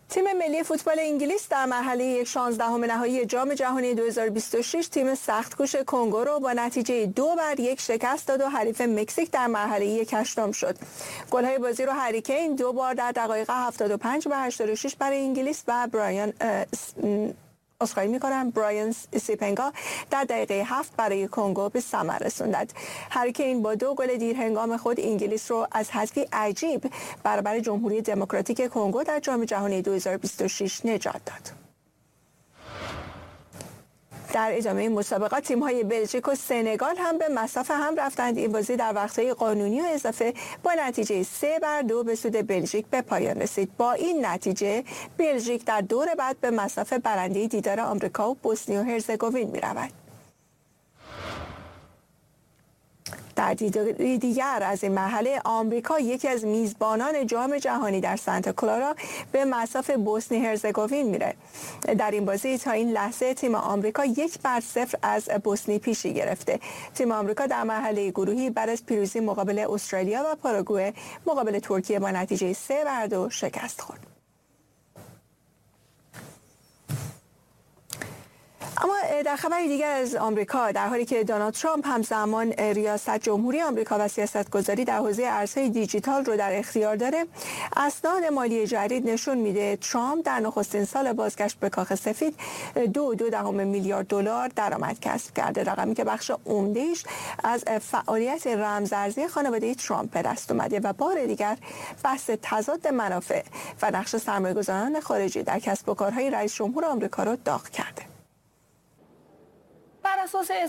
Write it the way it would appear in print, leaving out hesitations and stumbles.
تیم ملی فوتبال انگلیس در مرحله 16 نهایی جام جهانی 2026 تیم سختکوش کنگو را با نتیجه 2-1 شکست داد و حریف مکزیک در مرحله 8 شد. گل‌های بازی رو هری کین 2 بار در دقایق 75 و 86 برای انگلیس و برایان سیپنگا در دقیقه 7 برای کنگو به ثمر رساند. هری کین با 2 گل دیر هنگام خود انگلیس رو از حذفی عجیب برابر جمهوری دموکراتیک کنگو در جام جهانی 2026 نجات داد. در ادامه مسابقات تیم‌های بلژیک و سنگال هم به مصاف هم رفتند. این بازی در وقت‌های قانونی و اضافه با نتیجه 3-2 به سود بلژیک به پایان رسید. با این نتیجه بلژیک در دور بعد به مصاف برنده دیدار آمریکا و بوسنی و هرزگوین می‌رود. در دیداری دیگر از این مرحله آمریکا یکی از میزبانان جام جهانی در سانتا کلارا به مصاف بوسنی هرزگوین میره. در این بازی تا این لحظه تیم آمریکا 1-0 از بوسنی پیشی گرفته. تیم آمریکا در مرحله گروهی بعد از پیروزی مقابل استرالیا و پاراگوئه مقابل ترکیه با نتیجه 3-2 شکست خورد. اما در خبری دیگر از آمریکا، در حالی که دونالد ترامپ همزمان ریاست جمهوری آمریکا و سیاستگذاری در حوزه ارزهای دیجیتال رو در اختیار داره، اسناد مالی جدید نشون میده ترامپ در نخستین سال بازگشت به کاخ سفید 2.2 میلیارد دلار درآمد کسب کرده، رقمی که بخش عمده‌اش از فعالیت رمزارزی خانواده ترامپ به دست اومده و بار دیگر بحث تضاد منافع و نقش سرمایه‌گذاران خارجی در کسب و کارهای رئیس جمهور آمریکا رو داغ کرده. بر اساس